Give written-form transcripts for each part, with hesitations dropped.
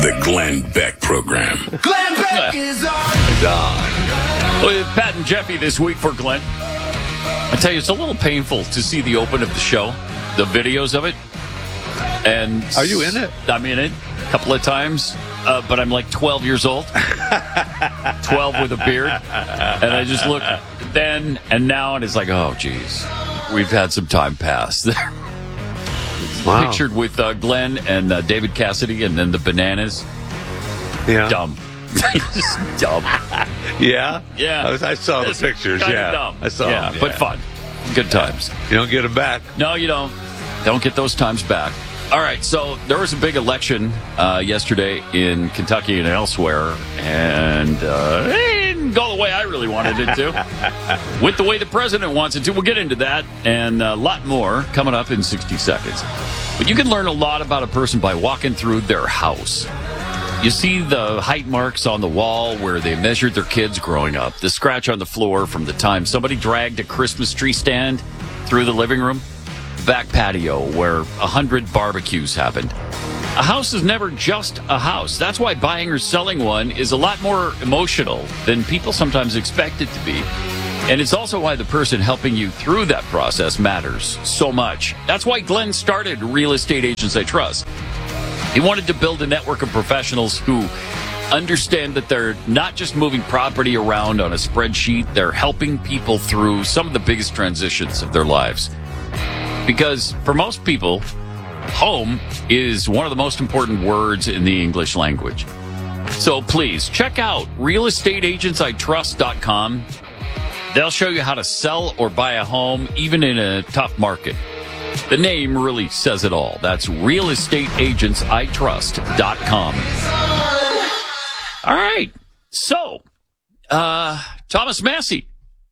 The Glenn Beck Program. Glenn Beck is on. With Pat and Jeffy this week for Glenn. I tell you, it's a little painful to see the open of the show, the videos of it. And are you in it? I'm in it a couple of times, but I'm like 12 years old. 12 with a beard. And I just look then and now, and it's like, oh, geez. We've had some time pass there. Wow. Pictured with Glenn and David Cassidy and then the bananas. Yeah. Dumb. Just dumb. Yeah? Yeah. I saw the pictures, yeah. Dumb. I saw them. But fun. Good times. You don't get them back. No, you don't. Don't get those times back. All right, so there was a big election yesterday in Kentucky and elsewhere, and it didn't go the way I really wanted it to. Went the way the president wants it to. We'll get into that and a lot more coming up in 60 seconds. But you can learn a lot about a person by walking through their house. You see the height marks on the wall where they measured their kids growing up, the scratch on the floor from the time somebody dragged a Christmas tree stand through the living room, back patio where 100 barbecues happened. A house is never just a house. That's why buying or selling one is a lot more emotional than people sometimes expect it to be. And it's also why the person helping you through that process matters so much. That's why Glenn started Real Estate Agents I Trust. He wanted to build a network of professionals who understand that they're not just moving property around on a spreadsheet, they're helping people through some of the biggest transitions of their lives. Because for most people, home is one of the most important words in the English language. So please check out realestateagentsitrust.com. They'll show you how to sell or buy a home, even in a tough market. The name really says it all. That's realestateagentsitrust.com. All right. So, Thomas Massie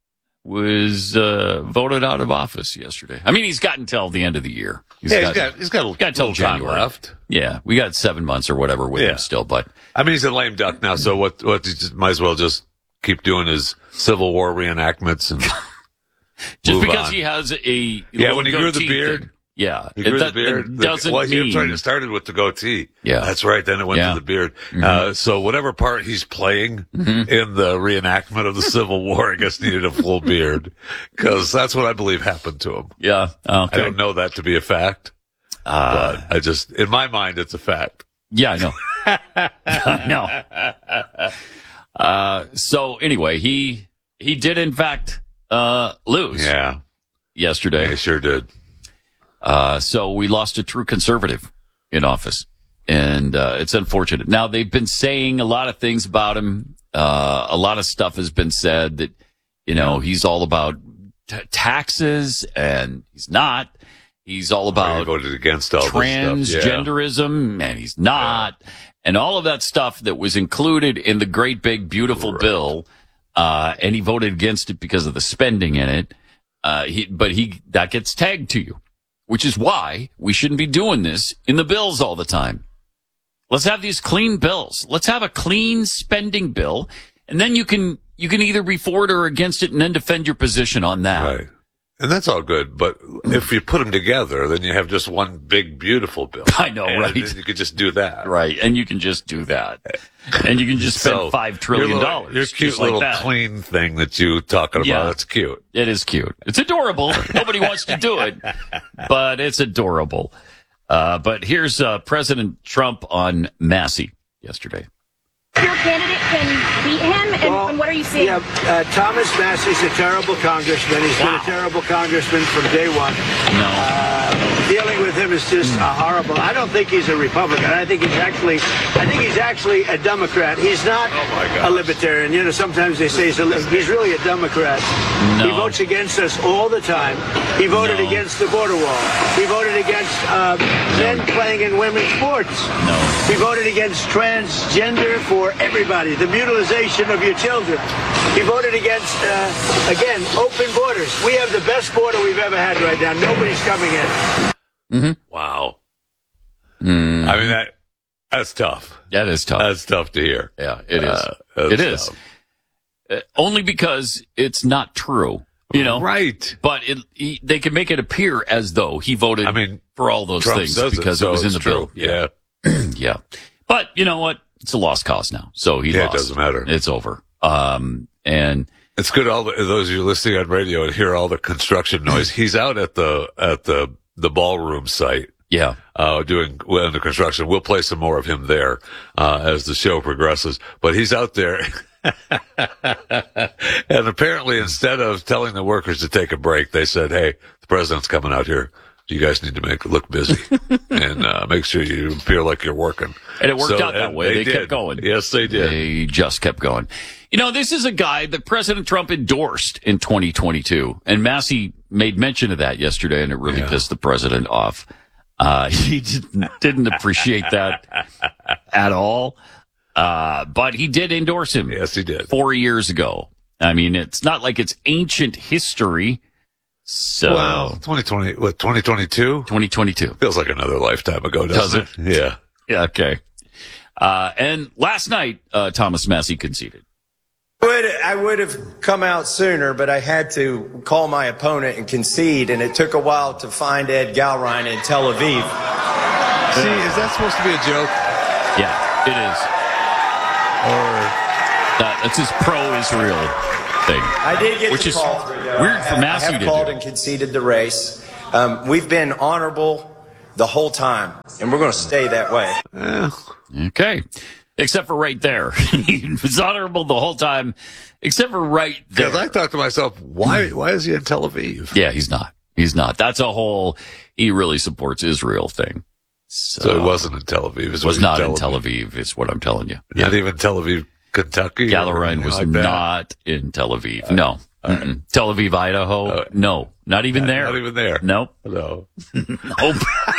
was voted out of office yesterday. I mean, he's got until the end of the year. He's got a little time left. Yeah, we got 7 months or whatever with him still. But I mean, he's a lame duck now, so what he just might as well just keep doing his Civil War reenactments and just because on. He has a when he grew the beard. He grew the beard. Doesn't mean it started with the goatee. Yeah, that's right. Then it went to the beard. Mm-hmm. So whatever part he's playing in the reenactment of the Civil War, I guess needed a full beard because that's what I believe happened to him. Yeah, okay. I don't know that to be a fact, but I just in my mind it's a fact. Yeah, I know. I know. So anyway, he did in fact lose. Yeah, yesterday. He sure did. So we lost a true conservative in office, and it's unfortunate. Now, they've been saying a lot of things about him. A lot of stuff has been said that, he's all about taxes, and he's not. He's all about he voted against all transgenderism, and he's not. And all of that stuff that was included in the great big beautiful bill, and he voted against it because of the spending in it. That gets tagged to you. Which is why we shouldn't be doing this in the bills all the time. Let's have these clean bills. Let's have a clean spending bill, and then you can either be for it or against it, and then defend your position on that. Right, and that's all good. But if you put them together, then you have just one big beautiful bill. I know, right? And you could just do that, right? And you can just do that, and you can just spend $5 trillion. Your cute little clean thing that you talking about. That's cute. It is cute. It's adorable. Nobody wants to do it, but it's adorable. But here's President Trump on Massie yesterday. Your candidate can beat him, and what are you seeing? Yeah, Thomas Massie's a terrible congressman. He's been a terrible congressman from day one. No. Dealing with him is just horrible. I don't think he's a Republican. I think he's actually a Democrat. He's not a libertarian. Sometimes they say he's really a Democrat. No. He votes against us all the time. He voted against the border wall. He voted against men playing in women's sports. No. He voted against transgender for everybody, the mutilization of your children. He voted against, again, open borders. We have the best border we've ever had right now. Nobody's coming in. Mm-hmm. Wow. I mean, that's tough. That is tough. That's tough to hear. Yeah, it is. It is. Only because it's not true. Right. But they can make it appear as though he voted for all those Trump things because it was in the bill. Yeah. Yeah. But you know what? It's a lost cause now. So he lost. It doesn't matter. It's over. And it's good. Those of you listening on radio and hear all the construction noise. He's out at the ballroom site. Yeah. Doing the construction. We'll play some more of him there, as the show progresses, but he's out there. And apparently instead of telling the workers to take a break, they said, hey, the president's coming out here. You guys need to make it look busy and make sure you feel like you're working. And it worked out that way. They kept going. Yes, they did. They just kept going. You know, this is a guy that President Trump endorsed in 2022. And Massey made mention of that yesterday, and it really pissed the president off. He didn't appreciate that at all. But he did endorse him. Yes, he did. 4 years ago. I mean, it's not like it's ancient history. So, well, 2022? 2022. Feels like another lifetime ago, doesn't it? Yeah. Yeah, okay. And last night, Thomas Massey conceded. I would have come out sooner, but I had to call my opponent and concede, and it took a while to find Ed Galrein in Tel Aviv. See, is that supposed to be a joke? Yeah, it is. Or that's his pro-Israel thing. I did get which the is call through, though. weird for Massey I have to called do. and conceded the race. We've been honorable the whole time, and we're going to stay that way. Okay. Except for right there. He was honorable the whole time, except for right there. Because I thought to myself, why is he in Tel Aviv? Yeah, he's not. He's not. That's a whole, he really supports Israel thing. So it wasn't in Tel Aviv. It was not in Tel Aviv, is what I'm telling you. Not even Tel Aviv, Kentucky? Galrein was not in Tel Aviv. No. Right. Tel Aviv, Idaho? No. Not even there. Not even there. Nope. No. Nope.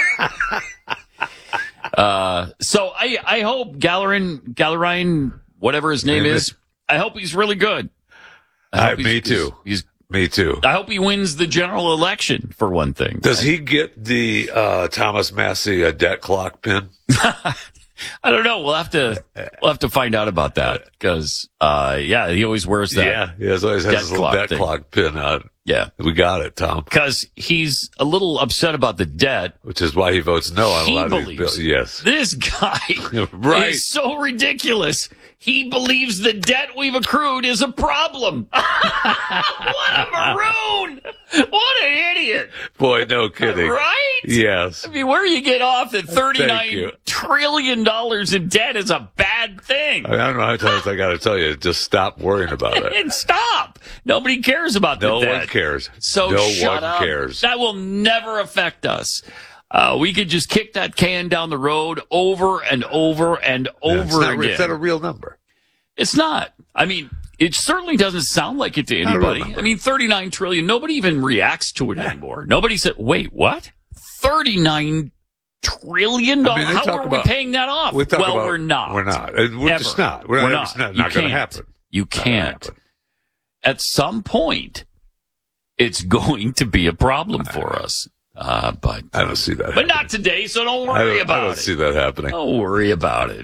So I hope Galrein, whatever his name is, I hope he's really good. Me too. Me too. I hope he wins the general election, for one thing. Does he get the Thomas Massey debt clock pin? I don't know. We'll have to find out about that because he always wears that. Yeah, he always has his little debt clock pin on. Yeah, we got it, Tom. Because he's a little upset about the debt, which is why he votes no on a lot of these bills. Yes, this guy is so ridiculous. He believes the debt we've accrued is a problem. What a maroon! What an idiot! Boy, no kidding. Right? Yes. I mean, where you get off that $39 trillion in debt is a bad thing. I don't know how many times I got to tell you, just stop worrying about it. And stop. Nobody cares about the debt. No one cares. So shut up. Cares. That will never affect us. We could just kick that can down the road over and over and over again. It's not a real number. It's not. I mean, it certainly doesn't sound like it to anybody. I mean, 39 trillion. Nobody even reacts to it anymore. Nobody said, wait, what? $39 trillion? How are we paying that off? We're not. We're not. We're just not. We're not. It's not going to happen. You can't. At some point, it's going to be a problem for us. But I don't see that. But not today, so don't worry about it. I don't see that happening. Don't worry about it.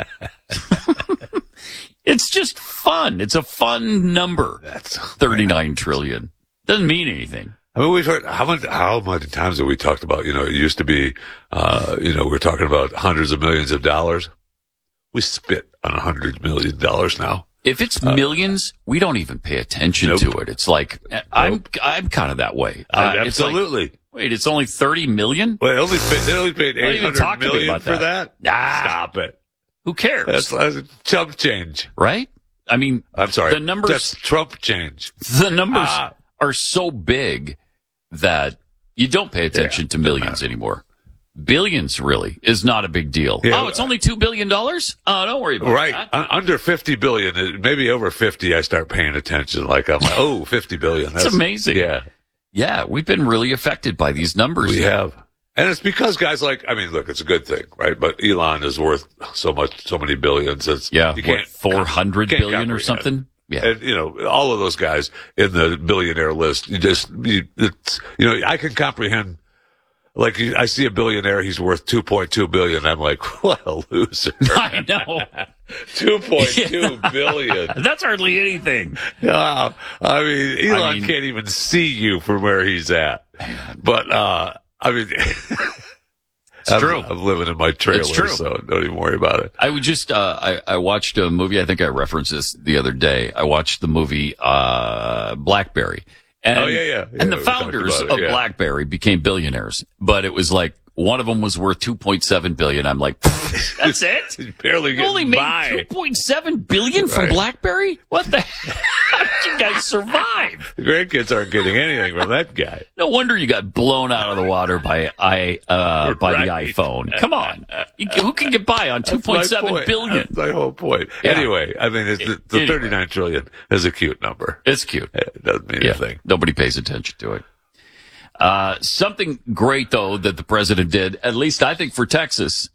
It's just fun. It's a fun number. That's 39 trillion. Doesn't mean anything. I mean, we've heard how many times have we talked about, it used to be, we're talking about hundreds of millions of dollars. We spit on $100 million now. If it's millions, we don't even pay attention to it. It's like, I'm kind of that way. Absolutely. It's like, wait, it's only 30 million? Well, they only paid 800 million for that? Nah. Stop it. Who cares? That's chump change. Right? I mean, I'm sorry. The numbers. That's Trump change. The numbers are so big that you don't pay attention to millions anymore. Billions really is not a big deal. Yeah. It's only $2 billion? Oh, don't worry about that. Right. Under 50 billion, maybe over 50, I start paying attention. Like I'm like, 50 billion. That's amazing. Yeah. Yeah. We've been really affected by these numbers. We have. And it's because guys look, it's a good thing, right? But Elon is worth so many billions. You can't 400 billion or something. Yeah. And, all of those guys in the billionaire list, I can comprehend. Like, I see a billionaire, he's worth $2.2 billion. I'm like, what a loser. I know. $2.2 billion. That's hardly anything. Elon can't even see you from where he's at. But, true. I'm living in my trailer, It's true. so don't even worry about it. I would just, I watched a movie. I think I referenced this the other day. I watched the movie, BlackBerry. And, Oh, yeah. And the we talked founders about it, of BlackBerry became billionaires, but it was like one of them was worth $2.7 billion. I'm like, that's it? He's barely You only getting made by. $2.7 billion from Right. BlackBerry? What the? How did you guys survive? The grandkids aren't getting anything from that guy. No wonder you got blown out of the water by Right. the iPhone. Come on, who can get by on That's my $2.7 point. billion? That's my whole point. Yeah. Anyway, I mean, the Anyway. 39 trillion is a cute number. It's cute. It doesn't mean anything. Nobody pays attention to it. Something great, though, that the president did, at least I think for Texas,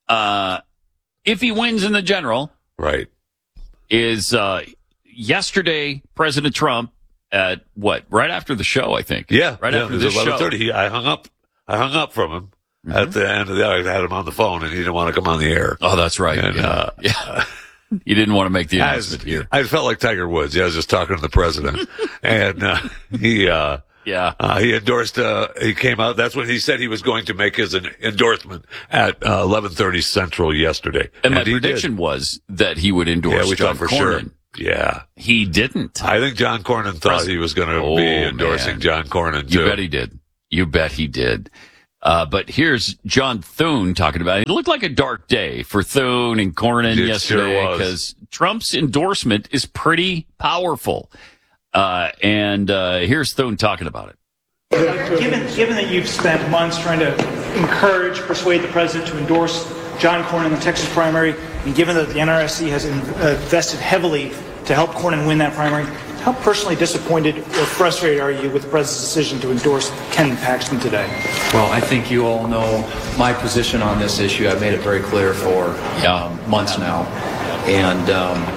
if he wins in the general, Right. is yesterday, President Trump, at what, right after the show, I think. Yeah. Right yeah, after it was this show. 11:30. I hung up from him at the end of the hour. I had him on the phone, and he didn't want to come on the air. Oh, that's right. And, yeah. You didn't want to make the announcement here. I felt like Tiger Woods. Yeah, I was just talking to the president, and he endorsed. He came out. That's when he said he was going to make his endorsement at 11:30 Central yesterday. And my he prediction was that he would endorse Yeah, we John thought for Cornyn. sure. Yeah, He didn't. I think John Cornyn thought he was going to be endorsing man. John Cornyn too. You bet he did. You bet he did. But here's John Thune talking about it. It looked like a dark day for Thune and Cornyn It yesterday sure was. because Trump's endorsement is pretty powerful. And here's Thune talking about it. Given that you've spent months trying to encourage, persuade the president to endorse John Cornyn in the Texas primary, and given that the NRSC has invested heavily to help Cornyn win that primary, how personally disappointed or frustrated are you with the president's decision to endorse Ken Paxton today? Well, I think you all know my position on this issue. I've made it very clear for months now. And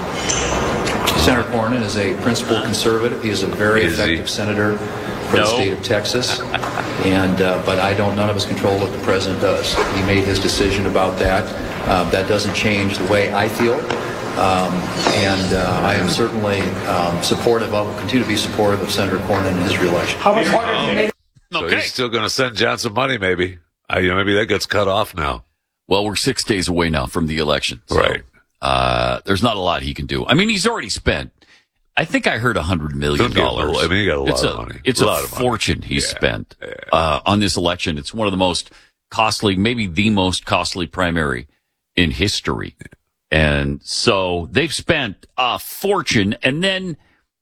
Senator Cornyn is a principled conservative. He is a very effective senator for the state of Texas. And but none of us control what the president does. He made his decision about that. That doesn't change the way I feel. I am certainly supportive of, will continue to be supportive of Senator Cornyn and his reelection. How much harder has it made? So he's still going to send John some money, maybe. Maybe that gets cut off now. Well, we're 6 days away now from the election. So, Right. There's not a lot he can do. I mean, he's already spent, I think I heard $100 million. He got a lot of money. It's a fortune he's spent on this election. It's one of the most costly, maybe the most costly primary in history. And so they've spent a fortune. And then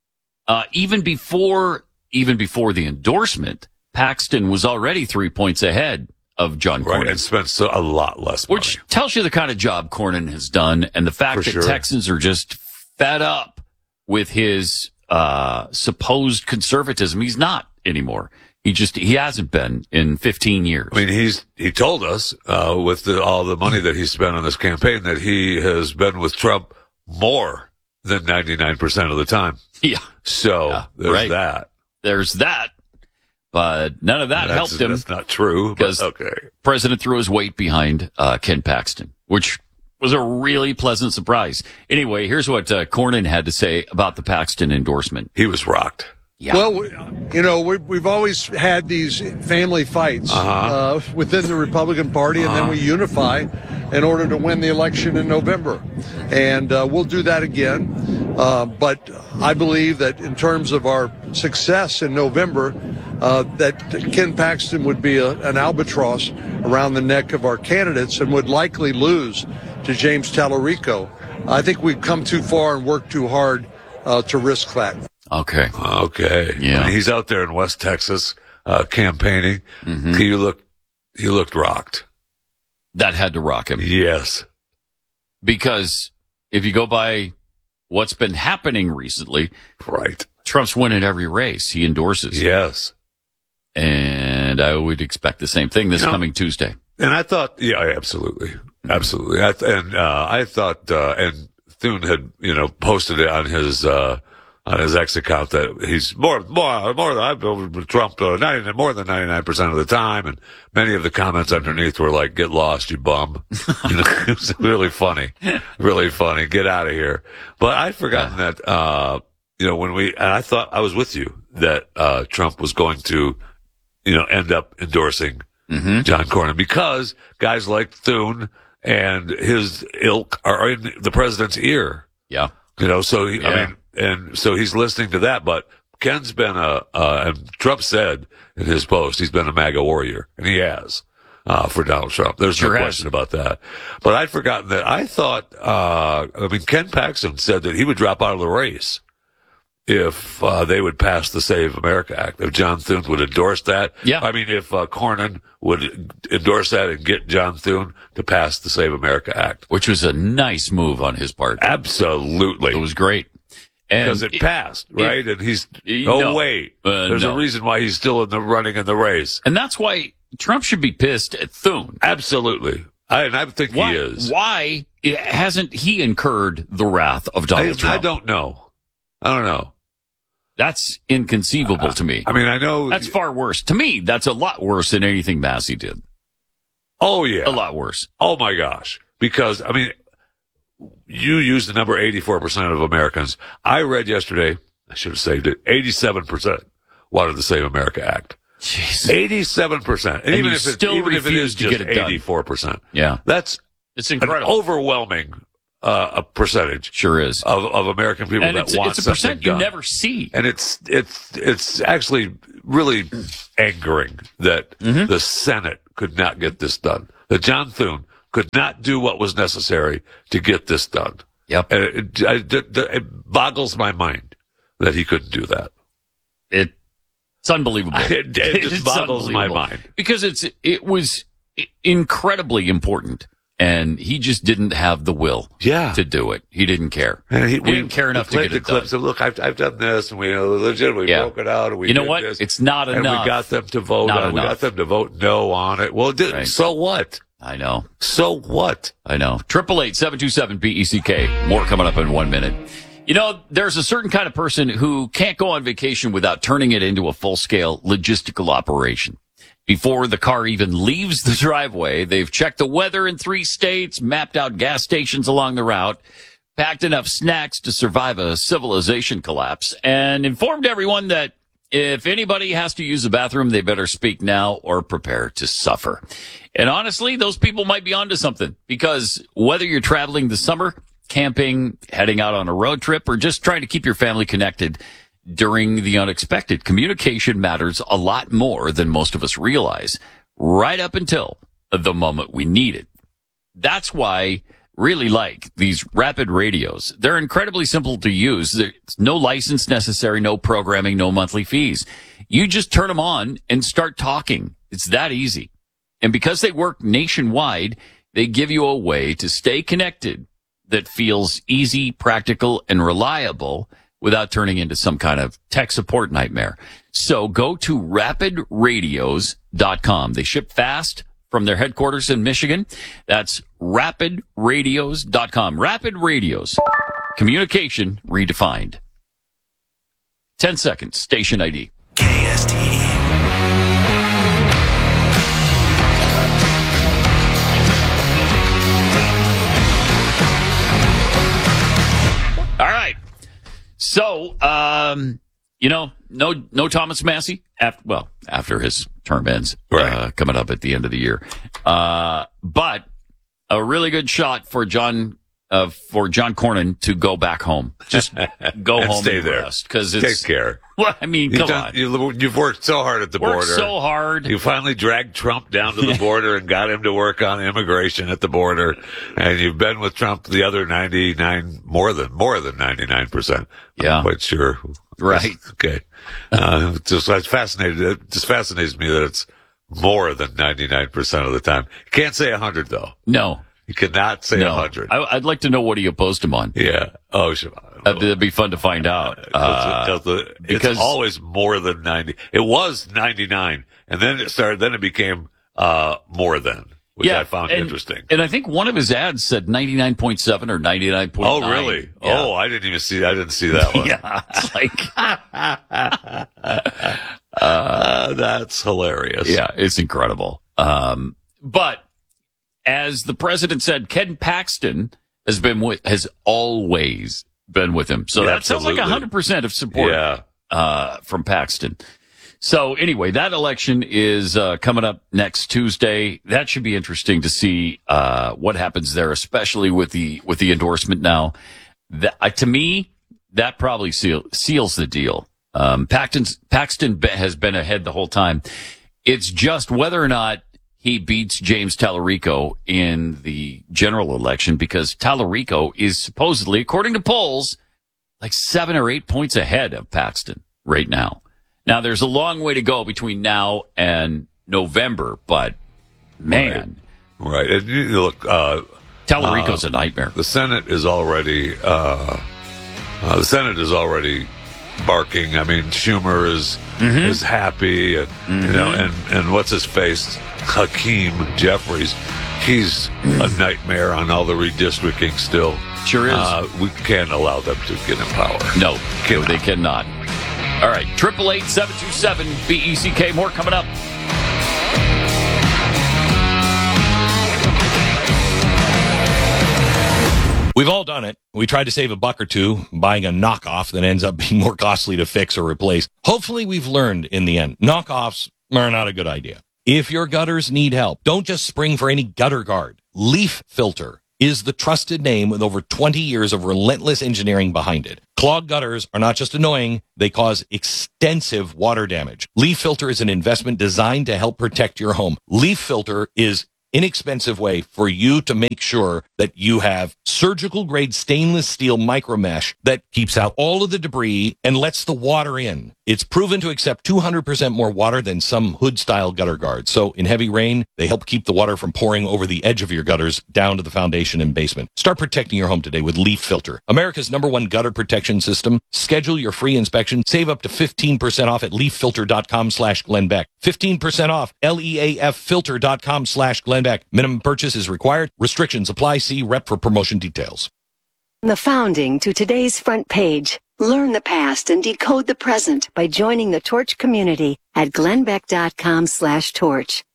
even before the endorsement, Paxton was already 3 points ahead of John Cornyn. Right, and spent a lot less money. Which tells you the kind of job Cornyn has done and the fact that Texans are just fed up with his supposed conservatism. He's not anymore. He hasn't been in 15 years. I mean, he told us with all the money that he spent on this campaign that he has been with Trump more than 99% of the time. Yeah. So there's that. There's that. But none of that helped him. That's not true. Because President threw his weight behind Ken Paxton, which was a really pleasant surprise. Anyway, here's what Cornyn had to say about the Paxton endorsement. He was rocked. Yeah. Well, we've always had these family fights within the Republican Party, and then we unify in order to win the election in November. And we'll do that again. But I believe that in terms of our success in November, that Ken Paxton would be an albatross around the neck of our candidates and would likely lose to James Tallarico. I think we've come too far and worked too hard to risk that. Okay. Yeah. And he's out there in West Texas campaigning. Mm-hmm. He looked rocked. That had to rock him. Yes. Because if you go by what's been happening recently, right, Trump's winning every race he endorses. Yes. And I would expect the same thing this coming Tuesday. And I thought, absolutely. I thought, and Thune had, posted it on his X account that he's more than I've been with Trump more than 99% of the time. And many of the comments underneath were like, "Get lost, you bum." It was really funny. Get out of here. But I'd forgotten that, and I thought I was with you that, Trump was going to, end up endorsing John Cornyn, because guys like Thune and his ilk are in the president's ear. Yeah. So so he's listening to that, but Ken's been and Trump said in his post, he's been a MAGA warrior, and he has, for Donald Trump. There's no question about that. But I'd forgotten that. I thought, Ken Paxton said that he would drop out of the race if they would pass the Save America Act, if John Thune would endorse that. Yeah. If Cornyn would endorse that and get John Thune to pass the Save America Act. Which was a nice move on his part. Absolutely. It was great. Because it passed, right? And he's, there's a reason why he's still in the running in the race. And that's why Trump should be pissed at Thune. Absolutely. I think he is. Why hasn't he incurred the wrath of Donald Trump? I don't know. That's inconceivable to me. I know. That's far worse. To me, that's a lot worse than anything Massey did. Oh, yeah. A lot worse. Oh, my gosh. Because, you use the number 84% of Americans. I read yesterday, I should have saved it, 87% wanted the Save America Act. Jeez. 87%. And even if it is just 84%. Yeah. It's incredible. An overwhelming a percentage. Sure is. Of American people and that want it's a something percent done. You never see. And it's actually really angering that the Senate could not get this done. That John Thune could not do what was necessary to get this done. Yep. And it boggles my mind that he couldn't do that. It's unbelievable. It just boggles my mind. Because it was incredibly important. And he just didn't have the will to do it. He didn't care. And he didn't care enough to get it clips done. Of, look, I've done this, and we legitimately broke it out. And we you know did what? This, it's not and enough. And we got them to vote. We got them to vote no on it. Well, so what? I know. So what? I know. 888-727-BECK. More coming up in 1 minute. There's a certain kind of person who can't go on vacation without turning it into a full-scale logistical operation. Before the car even leaves the driveway, they've checked the weather in 3 states, mapped out gas stations along the route, packed enough snacks to survive a civilization collapse, and informed everyone that if anybody has to use the bathroom, they better speak now or prepare to suffer. And honestly, those people might be onto something, because whether you're traveling this summer, camping, heading out on a road trip, or just trying to keep your family connected during the unexpected, communication matters a lot more than most of us realize, right up until the moment we need it. That's why I really like these rapid radios. They're incredibly simple to use. There's no license necessary, no programming, no monthly fees. You just turn them on and start talking. It's that easy. And because they work nationwide, they give you a way to stay connected that feels easy, practical, and reliable without turning into some kind of tech support nightmare. So go to rapidradios.com. They ship fast from their headquarters in Michigan. That's rapidradios.com. Rapid Radios. Communication redefined. 10 seconds. Station ID. KSTE. All right. So, no Thomas Massey after his term ends, coming up at the end of the year. But a really good shot for John Cornyn to go back home. Just go home stay and there. Rest, because take care. Well, I mean, come on. You've worked so hard at the border. So hard. You finally dragged Trump down to the border and got him to work on immigration at the border. And you've been with Trump the other 99, more than 99%. Yeah. I'm quite sure. Right. Okay. It just fascinates me that it's more than 99% of the time. You can't say 100 though. No. You cannot say 100. I'd like to know what he opposed him on. Yeah. Oh, sure. That'd be fun to find out. Because it's always more than 90. It was 99, and then it became more than, which I found interesting. And I think one of his ads said 99.7 or 99.9. Oh, really? Yeah. Oh, I didn't see that one. Yeah. It's like, that's hilarious. Yeah, it's incredible. But as the president said, Ken Paxton has always been with him. So that sounds like 100% of support from Paxton. So anyway, that election is coming up next Tuesday. That should be interesting to see what happens there, especially with the endorsement now. To me, that probably seals the deal. Paxton has been ahead the whole time. It's just whether or not he beats James Tallarico in the general election, because Tallarico is supposedly, according to polls, like 7 or 8 points ahead of Paxton right now. Now, there's a long way to go between now and November, but man. Right. And look, Tallarico's a nightmare. The Senate is already barking. I mean, Schumer is happy, and you know, and what's his face, Hakeem Jeffries, he's a nightmare on all the redistricting still. Sure is. We can't allow them to get in power. No, they cannot. All right, 888-727-BECK. More coming up. We've all done it. We tried to save a buck or two buying a knockoff that ends up being more costly to fix or replace. Hopefully we've learned in the end. Knockoffs are not a good idea. If your gutters need help, don't just spring for any gutter guard. Leaf Filter is the trusted name with over 20 years of relentless engineering behind it. Clogged gutters are not just annoying, they cause extensive water damage. Leaf Filter is an investment designed to help protect your home. Leaf Filter is inexpensive way for you to make sure that you have surgical grade stainless steel micro mesh that keeps out all of the debris and lets the water in. It's proven to accept 200% more water than some hood style gutter guards. So in heavy rain, they help keep the water from pouring over the edge of your gutters down to the foundation and basement. Start protecting your home today with Leaf Filter, America's #1 gutter protection system. Schedule your free inspection. Save up to 15% off at leaffilter.com/Glenn Beck. 15% off leaffilter.com/Glenn Beck. Minimum purchase is required. Restrictions apply. See rep for promotion details. The founding to today's front page. Learn the past and decode the present by joining the Torch community at glennbeck.com/torch.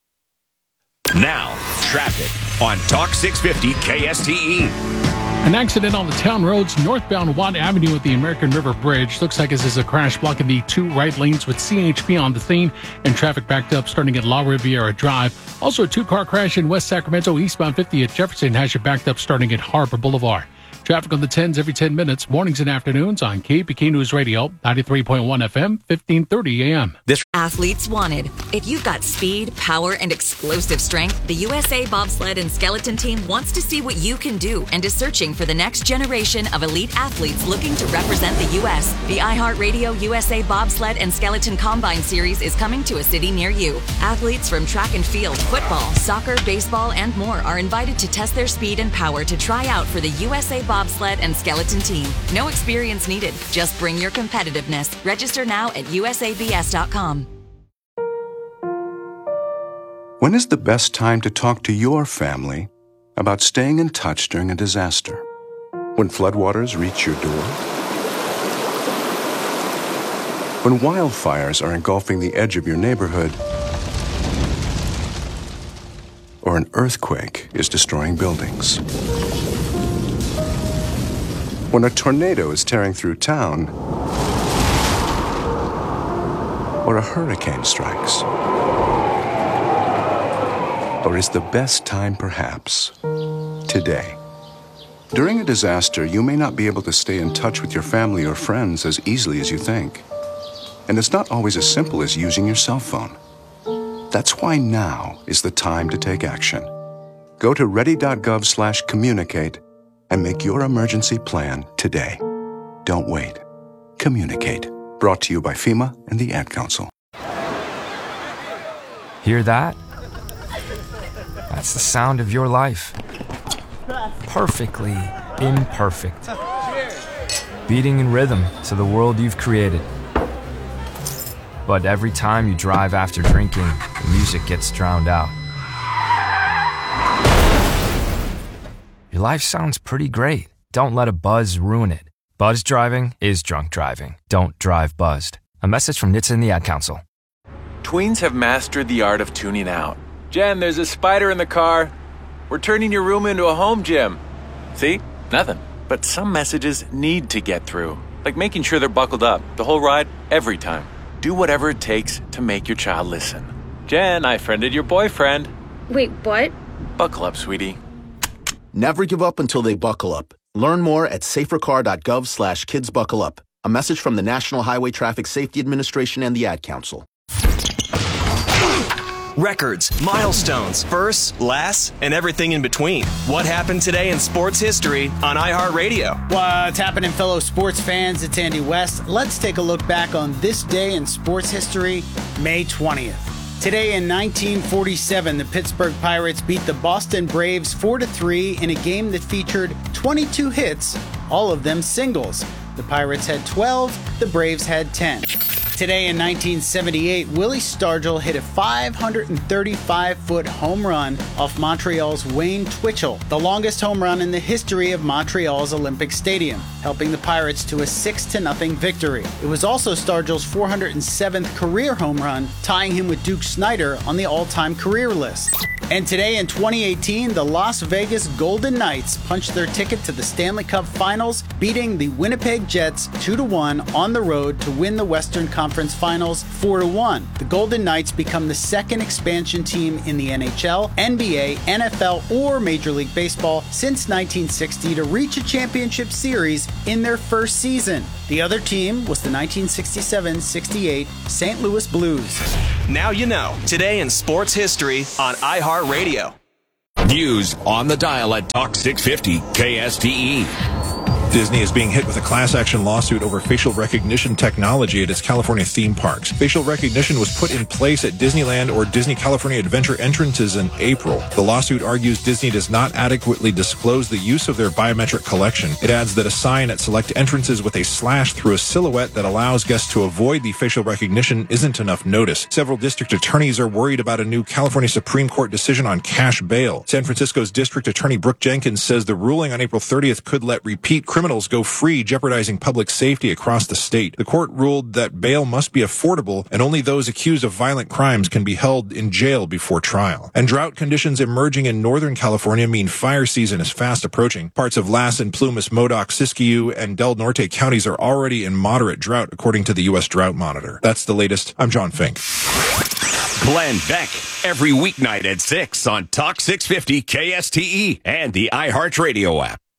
Now, traffic on Talk 650 KSTE. An accident on the town roads northbound Watt Avenue at the American River Bridge. Looks like this is a crash blocking the 2 right lanes with CHP on the scene and traffic backed up starting at La Riviera Drive. Also, a 2-car crash in West Sacramento eastbound 50 at Jefferson has you backed up starting at Harbor Boulevard. Traffic on the 10s every 10 minutes, mornings and afternoons on KPK News Radio, 93.1 FM, 1530 AM. Athletes wanted. If you've got speed, power, and explosive strength, the USA Bobsled and Skeleton Team wants to see what you can do and is searching for the next generation of elite athletes looking to represent the U.S. The iHeartRadio USA Bobsled and Skeleton Combine Series is coming to a city near you. Athletes from track and field, football, soccer, baseball, and more are invited to test their speed and power to try out for the USA Bobsled and Skeleton Team. No experience needed. Just bring your competitiveness. Register now at usabs.com. When is the best time to talk to your family about staying in touch during a disaster? When floodwaters reach your door? When wildfires are engulfing the edge of your neighborhood? Or an earthquake is destroying buildings? When a tornado is tearing through town, or a hurricane strikes? Or is the best time perhaps today? During a disaster, you may not be able to stay in touch with your family or friends as easily as you think. And it's not always as simple as using your cell phone. That's why now is the time to take action. Go to ready.gov/communicate and make your emergency plan today. Don't wait. Communicate. Brought to you by FEMA and the Ad Council. Hear that? That's the sound of your life. Perfectly imperfect. Beating in rhythm to the world you've created. But every time you drive after drinking, the music gets drowned out. Your life sounds pretty great. Don't let a buzz ruin it. Buzz driving is drunk driving. Don't drive buzzed. A message from NHTSA and the Ad Council. Tweens have mastered the art of tuning out. Jen, there's a spider in the car. We're turning your room into a home gym. See? Nothing. But some messages need to get through. Like making sure they're buckled up the whole ride, every time. Do whatever it takes to make your child listen. Jen, I friended your boyfriend. Wait, what? Buckle up, sweetie. Never give up until they buckle up. Learn more at safercar.gov/kidsbuckleup. A message from the National Highway Traffic Safety Administration and the Ad Council. Records, milestones, firsts, lasts, and everything in between. What happened today in sports history on iHeartRadio? What's happening, fellow sports fans? It's Andy West. Let's take a look back on this day in sports history, May 20th. Today in 1947, the Pittsburgh Pirates beat the Boston Braves 4-3 in a game that featured 22 hits, all of them singles. The Pirates had 12, the Braves had 10. Today in 1978, Willie Stargell hit a 535-foot home run off Montreal's Wayne Twitchell, the longest home run in the history of Montreal's Olympic Stadium, helping the Pirates to a 6-0 victory. It was also Stargell's 407th career home run, tying him with Duke Snider on the all-time career list. And today in 2018, the Las Vegas Golden Knights punched their ticket to the Stanley Cup Finals, beating the Winnipeg Jets 2-1 on the road to win the Western Conference Finals 4-1. The Golden Knights become the second expansion team in the NHL, NBA, NFL, or Major League Baseball since 1960 to reach a championship series in their first season. The other team was the 1967-68 St. Louis Blues. Now you know. Today in sports history on iHeartRadio. News on the dial at Talk 650 KSTE. Disney is being hit with a class action lawsuit over facial recognition technology at its California theme parks. Facial recognition was put in place at Disneyland or Disney California Adventure entrances in April. The lawsuit argues Disney does not adequately disclose the use of their biometric collection. It adds that a sign at select entrances with a slash through a silhouette that allows guests to avoid the facial recognition isn't enough notice. Several district attorneys are worried about a new California Supreme Court decision on cash bail. San Francisco's District Attorney Brooke Jenkins says the ruling on April 30th could let repeat criminals go free, jeopardizing public safety across the state. The court ruled that bail must be affordable and only those accused of violent crimes can be held in jail before trial. And drought conditions emerging in Northern California mean fire season is fast approaching. Parts of Lassen, Plumas, Modoc, Siskiyou, and Del Norte counties are already in moderate drought, according to the U.S. Drought Monitor. That's the latest. I'm John Fink. Glenn Beck, every weeknight at 6 on Talk 650 KSTE and the iHeartRadio app.